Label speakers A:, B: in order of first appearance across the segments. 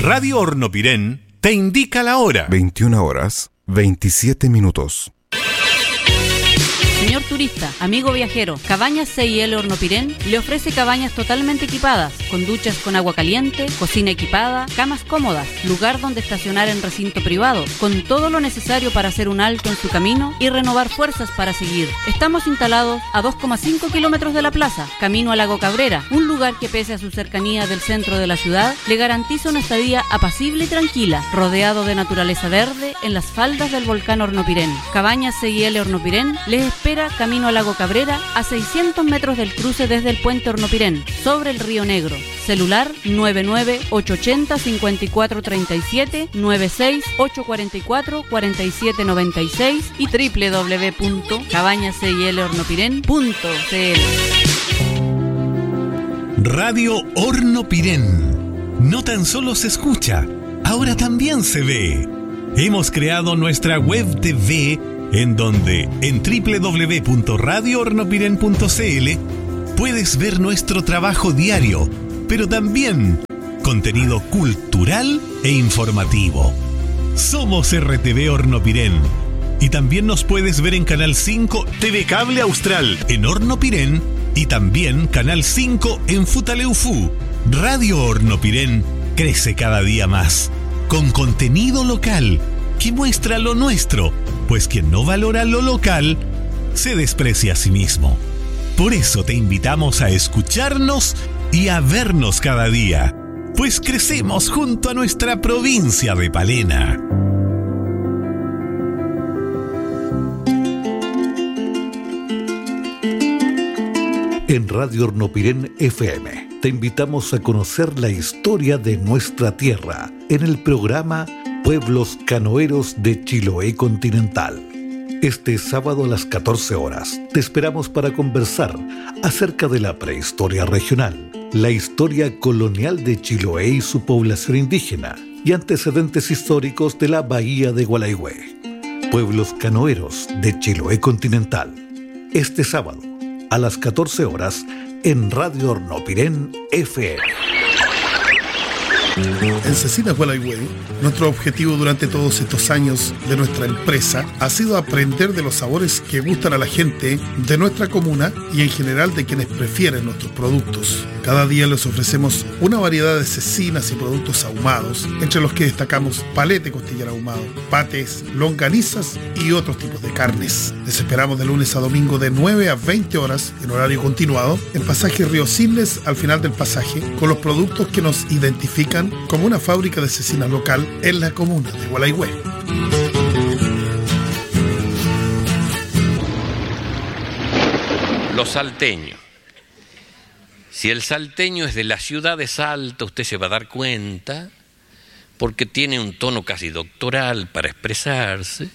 A: Radio Hornopirén te indica la hora.
B: 21 horas, 27 minutos.
C: Señor turista, amigo viajero, Cabañas C&L Hornopirén le ofrece cabañas totalmente equipadas, con duchas con agua caliente, cocina equipada, camas cómodas, lugar donde estacionar en recinto privado, con todo lo necesario para hacer un alto en su camino y renovar fuerzas para seguir. Estamos instalados a 2,5 kilómetros de la plaza, camino a Lago Cabrera, un lugar que pese a su cercanía del centro de la ciudad, le garantiza una estadía apacible y tranquila, rodeado de naturaleza verde en las faldas del volcán Hornopirén. Cabañas C&L Hornopirén les espera camino a Lago Cabrera, a 600 metros del cruce desde el puente Hornopirén, sobre el Río Negro. Celular 99880-5437, 96-844-4796 y www.cabañascylhornopirén.cl.
A: Radio Hornopirén. No tan solo se escucha, ahora también se ve. Hemos creado nuestra web TV en donde en www.radiohornopirén.cl puedes ver nuestro trabajo diario, pero también contenido cultural e informativo. Somos RTV Hornopirén y también nos puedes ver en Canal 5 TV Cable Austral en Hornopirén y también Canal 5 en Futaleufú. Radio Hornopirén crece cada día más, con contenido local que muestra lo nuestro, pues quien no valora lo local se desprecia a sí mismo. Por eso te invitamos a escucharnos y a vernos cada día, pues crecemos junto a nuestra provincia de Palena.
D: En Radio Hornopirén FM te invitamos a conocer la historia de nuestra tierra en el programa Pueblos Canoeros de Chiloé Continental. Este sábado a las 14 horas te esperamos para conversar acerca de la prehistoria regional, la historia colonial de Chiloé y su población indígena y antecedentes históricos de la bahía de Gualeguay. Pueblos Canoeros de Chiloé Continental. Este sábado a las 14 horas en Radio Hornopirén FM.
E: En Cecinas Gualeguay, nuestro objetivo durante todos estos años de nuestra empresa ha sido aprender de los sabores que gustan a la gente de nuestra comuna y en general de quienes prefieren nuestros productos. Cada día les ofrecemos una variedad de cecinas y productos ahumados, entre los que destacamos palete costillar ahumado, patés, longanizas y otros tipos de carnes. Les esperamos de lunes a domingo de 9 a 20 horas en horario continuado en pasaje Río Siles, al final del pasaje, con los productos que nos identifican como una fábrica de cecina local en la comuna de Gualeguay.
F: Los salteños. Si el salteño es de la ciudad de Salta, usted se va a dar cuenta, porque tiene un tono casi doctoral para expresarse,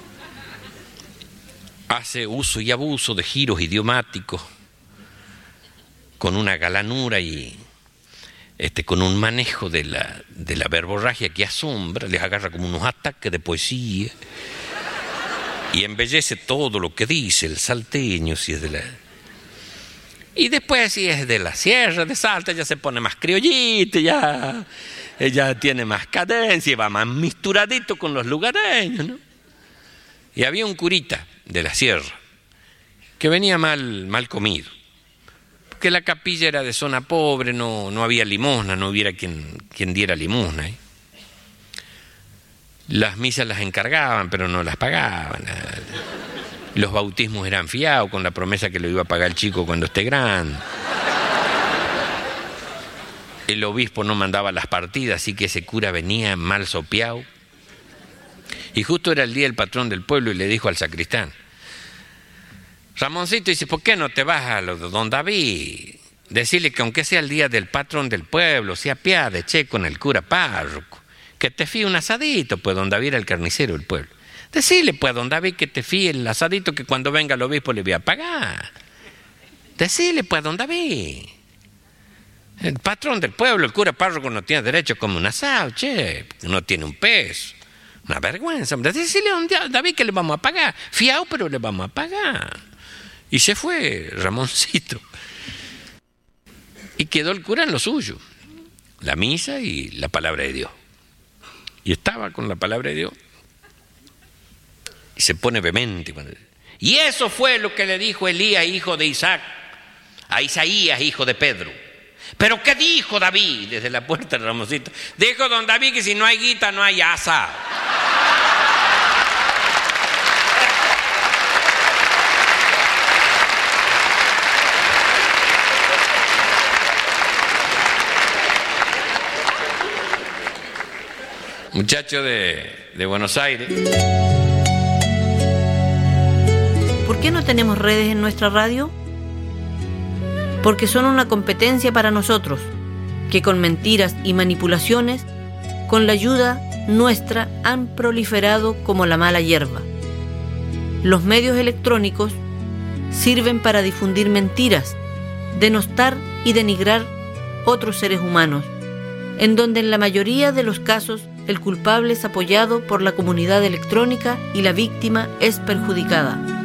F: hace uso y abuso de giros idiomáticos, con una galanura y con un manejo de la verborragia que asombra, les agarra como unos ataques de poesía y embellece todo lo que dice el salteño, si es de la... Y después, si es de la sierra de Salta, ya se pone más criollito, ya tiene más cadencia, va más misturadito con los lugareños, ¿no? Y había un curita de la sierra que venía mal comido, que la capilla era de zona pobre, no había limosna, no hubiera quien diera limosna, ¿eh? Las misas las encargaban, pero no las pagaban. Los bautismos eran fiados con la promesa que lo iba a pagar el chico cuando esté grande. El obispo no mandaba las partidas, así que ese cura venía mal sopeado. Y justo era el día del patrón del pueblo y le dijo al sacristán: Ramoncito, dice, ¿por qué no te vas a lo de don David? Decirle que aunque sea el día del patrón del pueblo, sea piade, che, con el cura párroco, que te fíe un asadito, pues don David era el carnicero del pueblo. Decirle, pues, a don David que te fíe el asadito que cuando venga el obispo le voy a pagar. Decirle, pues, a don David. El patrón del pueblo, el cura párroco, no tiene derecho a comer un asado, che, no tiene un peso. Una vergüenza, hombre. Decirle a don David que le vamos a pagar. Fiao, pero le vamos a pagar. Y se fue Ramoncito. Y quedó el cura en lo suyo, la misa y la palabra de Dios. Y estaba con la palabra de Dios. Y se pone vehemente. Y eso fue lo que le dijo Elías, hijo de Isaac, a Isaías, hijo de Pedro. ¿Pero qué dijo David desde la puerta de Ramosito? Dijo don David que si no hay guita no hay asa. Muchacho de Buenos Aires.
C: ¿Por qué no tenemos redes en nuestra radio? Porque son una competencia para nosotros, que con mentiras y manipulaciones, con la ayuda nuestra, han proliferado como la mala hierba. Los medios electrónicos sirven para difundir mentiras, denostar y denigrar otros seres humanos, en donde en la mayoría de los casos el culpable es apoyado por la comunidad electrónica y la víctima es perjudicada.